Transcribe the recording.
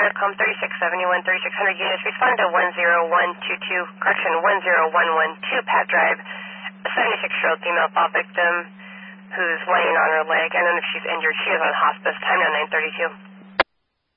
Intercom 3671, 3600 units. Respond to 10122, correction, 10112 Pat Drive. A 76-year-old female fall victim who's laying on her leg. I don't know if she's injured. She is on hospice. Time now 9:32.